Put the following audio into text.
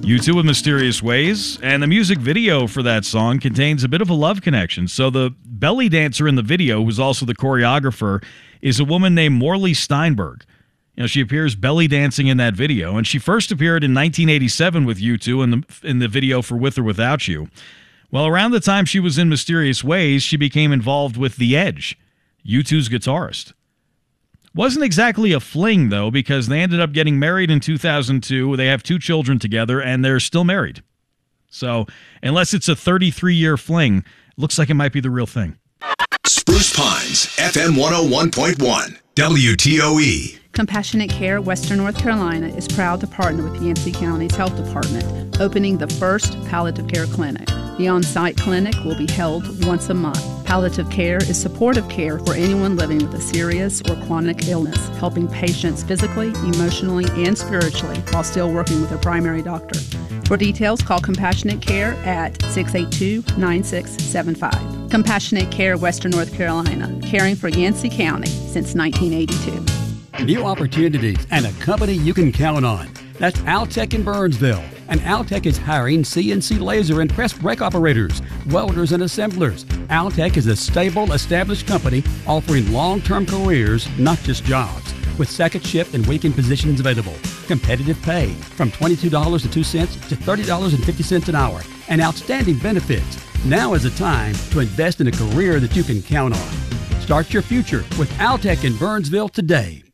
U2 with Mysterious Ways, and the music video for that song contains a bit of a love connection. So the belly dancer in the video, who's also the choreographer, is a woman named Morley Steinberg. You know, she appears belly dancing in that video, and she first appeared in 1987 with U2 in the video for With or Without You. Well, around the time she was in Mysterious Ways, she became involved with The Edge, U2's guitarist. Wasn't exactly a fling, though, because they ended up getting married in 2002. They have 2 children together, and they're still married. So, unless it's a 33-year fling, looks like it might be the real thing. Spruce Pines, FM 101.1, WTOE. Compassionate Care Western North Carolina is proud to partner with Yancey County's Health Department, opening the first palliative care clinic. The on-site clinic will be held once a month. Palliative care is supportive care for anyone living with a serious or chronic illness, helping patients physically, emotionally, and spiritually while still working with a primary doctor. For details, call Compassionate Care at 682-9675. Compassionate Care Western North Carolina, caring for Yancey County since 1982. New opportunities and a company you can count on. That's Altec in Burnsville. And Altec is hiring CNC laser and press brake operators, welders, and assemblers. Altec is a stable, established company offering long-term careers, not just jobs. With second shift and weekend positions available. Competitive pay from $22.02 to $30.50 an hour. And outstanding benefits. Now is the time to invest in a career that you can count on. Start your future with Altec in Burnsville today.